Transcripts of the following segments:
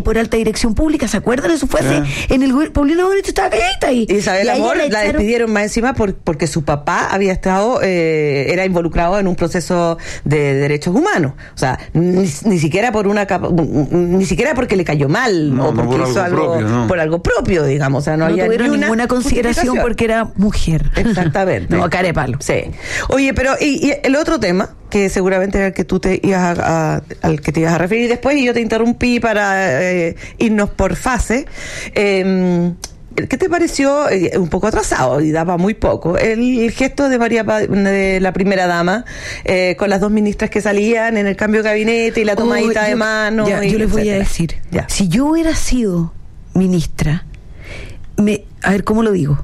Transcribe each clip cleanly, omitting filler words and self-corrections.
por alta dirección pública, ¿se acuerdan? Eso fue hace, en el Paulina Bonito estaba calladita ahí. Isabel Amor la despidieron más encima porque su papá había estado, era involucrado en un proceso de derechos humanos. O sea, ni siquiera por ni siquiera porque le cayó mal, o porque hizo algo por algo propio, digamos. O sea, no había tuvieron ninguna consideración porque era mujer. Exactamente. No, cara de palo. Sí. Oye, pero y el otro tema, que seguramente era el que tú te ibas al que te ibas a referir después, y yo te interrumpí para irnos por fase. ¿Qué te pareció, un poco atrasado y daba muy poco, el gesto de la primera dama con las dos ministras que salían en el cambio de gabinete y la tomadita de mano? Yo les voy a decir, si yo hubiera sido ministra, a ver, ¿cómo lo digo?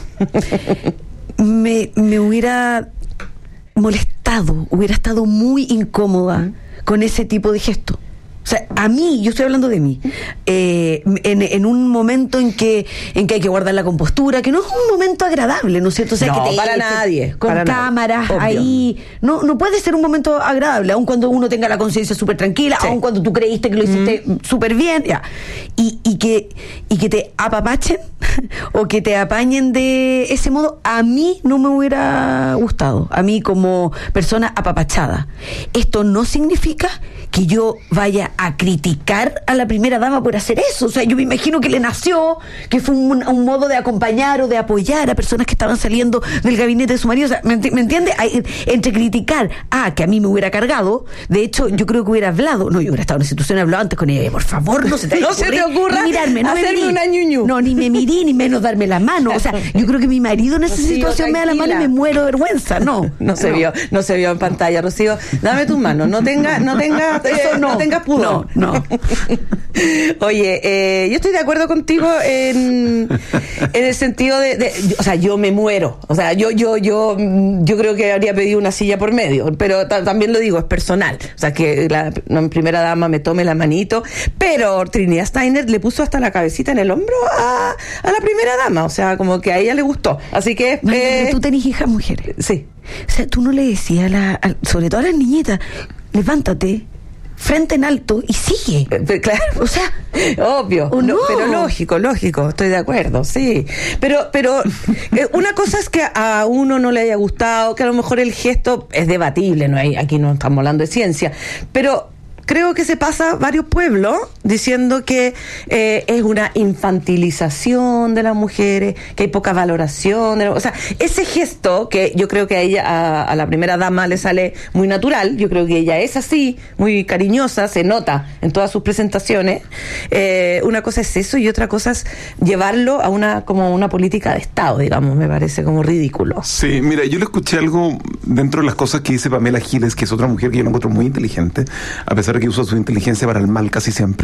me hubiera molestado, hubiera estado muy incómoda con ese tipo de gesto. O sea, a mí, yo estoy hablando de mí, en un momento en que hay que guardar la compostura, que no es un momento agradable, ¿no es cierto? O sea, no, que para nadie. Con para cámaras nadie. ahí. No puede ser un momento agradable, aun cuando uno tenga la conciencia súper tranquila, aun cuando tú creíste que lo hiciste súper bien, ya. Y que te apapachen o que te apañen de ese modo, a mí no me hubiera gustado. A mí, como persona apapachada. Esto no significa que yo vaya a criticar a la primera dama por hacer eso. O sea, yo me imagino que le nació, que fue un modo de acompañar o de apoyar a personas que estaban saliendo del gabinete de su marido. O sea, ¿me entiende? Entre criticar que a mí me hubiera cargado, de hecho, yo creo que hubiera hablado, yo hubiera estado en la institución y hablado antes con ella, por favor, no se te ocurra ni mirarme, hacerme una ñuñu. No, ni me mirí, ni menos darme la mano. O sea, yo creo que mi marido en esa situación me da la mano y me muero de vergüenza. No se vio en pantalla, Rocío. Dame tus manos, no tengas pudor. No. Oye, yo estoy de acuerdo contigo en el sentido de o sea, yo me muero. O sea, yo creo que habría pedido una silla por medio, pero también lo digo, es personal. O sea, que la primera dama me tome la manito, pero Trinidad Steiner le puso hasta la cabecita en el hombro a la primera dama. O sea, como que a ella le gustó. Así que... tú tenés hijas mujeres. Sí. O sea, tú no le decías, sobre todo a las niñitas, levántate, frente en alto y sigue. Claro, o sea, obvio, no. Pero lógico, estoy de acuerdo, sí. Pero una cosa es que a uno no le haya gustado, que a lo mejor el gesto es debatible, aquí no estamos hablando de ciencia, pero creo que se pasa varios pueblos diciendo que es una infantilización de las mujeres, que hay poca valoración. O sea, ese gesto que yo creo que a ella, a la primera dama, le sale muy natural. Yo creo que ella es así, muy cariñosa, se nota en todas sus presentaciones. Una cosa es eso y otra cosa es llevarlo a como una política de Estado, digamos. Me parece como ridículo. Sí, mira, yo le escuché algo dentro de las cosas que dice Pamela Giles, que es otra mujer que yo la encuentro muy inteligente, a pesar de que usa su inteligencia para el mal casi siempre.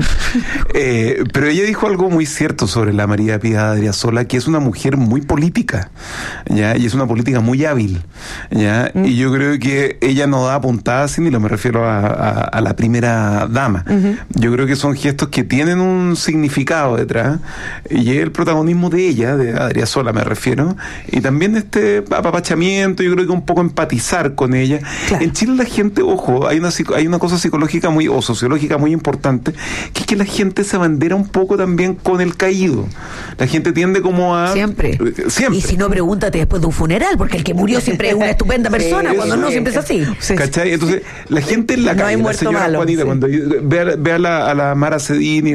Pero ella dijo algo muy cierto sobre la María Piedad Adriasola, que es una mujer muy política, ¿ya? Y es una política muy hábil, ¿ya? Y yo creo que ella no da puntadas, ni lo me refiero a la primera dama. Yo creo que son gestos que tienen un significado detrás, y es el protagonismo de ella, de Adriasola me refiero, y también este apapachamiento, yo creo que un poco empatizar con ella. Claro. En Chile la gente, ojo, hay una cosa psicológica o sociológica muy importante, que es que la gente se abandera un poco también con el caído. La gente tiende como a... Siempre. Y si no, pregúntate después de un funeral, porque el que murió siempre es una estupenda persona, cuando no, siempre es así. ¿Cachai? Entonces, la gente en la calle, la señora malo, Juanita, cuando ve a la Mara Cedini,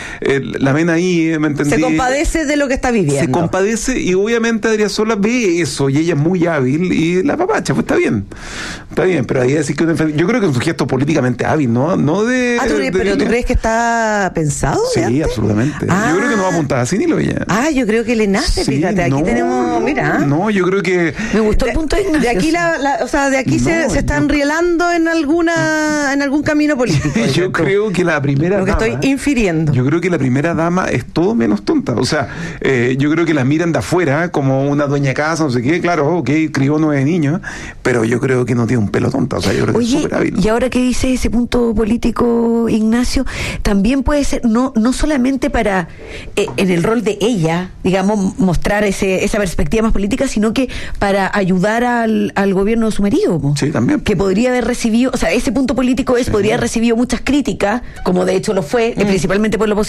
la ven ahí, ¿me entendí? Se compadece de lo que está viviendo. Se compadece, y obviamente Adriasola ve eso, y ella es muy hábil, y la papacha, pues está bien, pero ahí decir que yo creo que es un gesto políticamente hábil, ¿no? ¿Pero tú crees que está pensado? Sí, absolutamente. Yo creo que no va a apuntar así ni lo veía. Yo creo que le nace, sí, fíjate, aquí tenemos, mira. No, yo creo que... Me gustó el punto de Ignacio. De aquí de aquí se están rielando en algún camino político. Yo creo que la primera dama... Lo que estoy infiriendo. Yo creo que la primera dama es todo menos tonta. O sea, yo creo que la miran de afuera como una dueña casa, no sé qué, claro, crió 9 niños, pero yo creo que no tiene un pelo tonta. O sea, yo creo que es súper hábil. Y ahora que dice ese punto político, Ignacio, también puede ser no solamente para en el rol de ella, digamos, mostrar esa perspectiva más política, sino que para ayudar al gobierno de su marido. Sí, también. Que podría haber recibido, o sea, ese punto político podría haber recibido muchas críticas, como de hecho lo fue, principalmente por la oposición,